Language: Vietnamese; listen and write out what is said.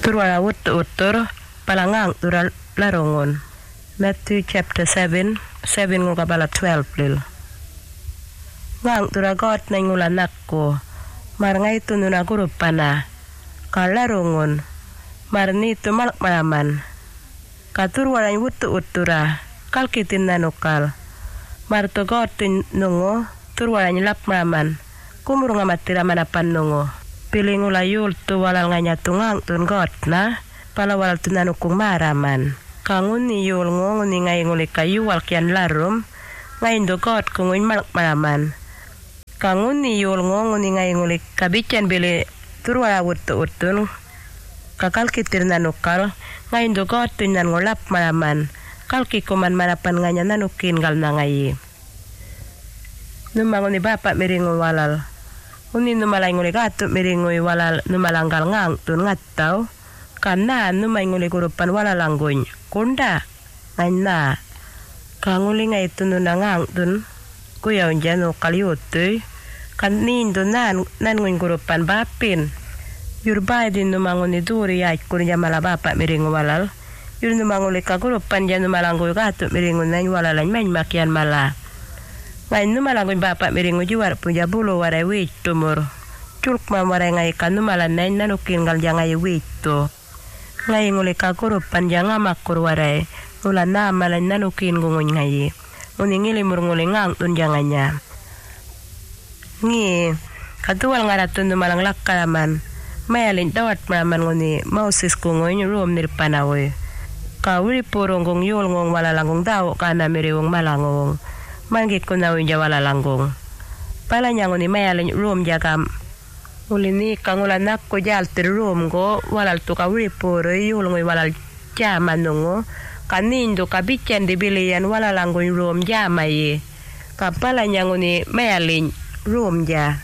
Turwala uttur palangang tural larongon. Matthew chapter 7 ngukabala 12 lil. Ngang turagot na ngulanak ko. Marangay tununa gurupana. Kalarongon. Marni tumalak malaman. Katurwala uttura. Kalkitin nanukal. Martugot nungo. Turwala lap malaman. Kumurung amatira manapan nungo. Pilingula yul tu walal nganya tungang tunggot na. Pala walal tunanukung maraman. Kangun ni yul ngung ni ngay nguli kayu wal kian larum. Ngayon dugot kunguin malak malaman. Kangun ni yul ngung ni ngay nguli kabichan bili turwala utun. Kakal kitir nanukal. Ngayon dugot tunan ngulap malaman. Kalki kuman manapan nganya nanukin gal na ngayi. Numangun ni bapak miringu walal. Uni numalay nguli gato miringoy walal numalanggal ngang tun ngataw. Kana numay nguli gurupan walalanggoy. Kunda. Ngay na. Kanguli nga ito nunangang tun. Kuyaw dyan o kaliyutoy. Kanin dun nangoy gurupan bapin. Yurbay din numangun ni duri ay kunya malabapa miringo walal. Yur numanguli kagurupan dyan numalanggoy gato miringo na walalan may makian mala. Ngayon numalangoy bapak miringo juwar punya bulu waray wit tumur. Culk mamaray ngay ka numalan na nanukin gal dyan ngay wit to. Ngayon uli kagurupan dyan nga makur waray. Ulan na malan nanukin gungun ngay. Uningilimur nguli ngang tun dyan nga. Ngi, katuwal nga ratun numalang lakkalaman. Mayalin dawat malaman nguni mausis kungoy ruom nirpanawoy. Kawiri purong kong yul ngong walalangong daw ka na miriwong malangong. Manggit ko na unya walalangong. Pala niya nguni mayalin room jagam. Ulini kangulan ko jal ter room go walal tu kawiri puro yul ngoy walal jaman nungo. Kanindo kabichan di bilian walalangong room jamaye. Kapala niya nguni mayalin room ja.